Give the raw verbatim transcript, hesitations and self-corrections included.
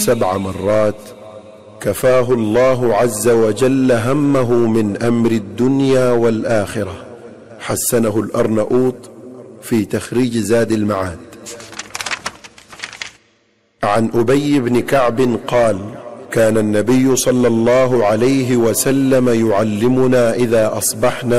سبع مرات كفاه الله عز وجل همه من أمر الدنيا والآخرة. حسنه الأرنؤوط في تخريج زاد المعاد. عن أبي بن كعب قال: كان النبي صلى الله عليه وسلم يعلمنا إذا أصبحنا